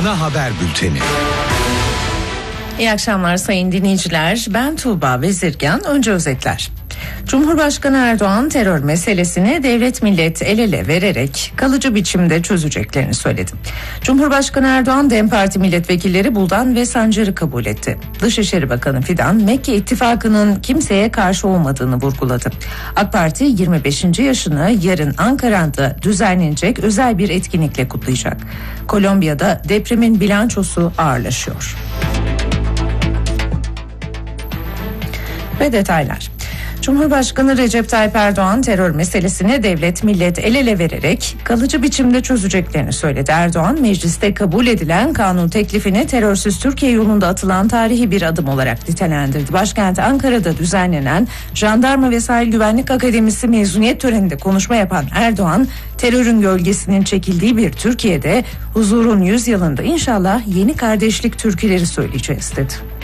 Ana Haber Bülteni. İyi akşamlar sayın dinleyiciler. Ben Tuğba Vezirgan. Önce özetler. Cumhurbaşkanı Erdoğan terör meselesini devlet millet el ele vererek kalıcı biçimde çözeceklerini söyledi. Cumhurbaşkanı Erdoğan DEM Parti milletvekilleri Buldan ve Sancar'ı kabul etti. Dışişleri Bakanı Fidan Mekke ittifakının kimseye karşı olmadığını vurguladı. AK Parti 25. yaşını yarın Ankara'da düzenlenecek özel bir etkinlikle kutlayacak. Kolombiya'da depremin bilançosu ağırlaşıyor. Ve detaylar. Cumhurbaşkanı Recep Tayyip Erdoğan terör meselesini devlet millet el ele vererek kalıcı biçimde çözeceklerini söyledi. Erdoğan mecliste kabul edilen kanun teklifini terörsüz Türkiye yolunda atılan tarihi bir adım olarak nitelendirdi. Başkent Ankara'da düzenlenen Jandarma ve Sahil Güvenlik Akademisi mezuniyet töreninde konuşma yapan Erdoğan, terörün gölgesinin çekildiği bir Türkiye'de huzurun 100 yılında inşallah yeni kardeşlik türküleri söyleyeceğiz dedi.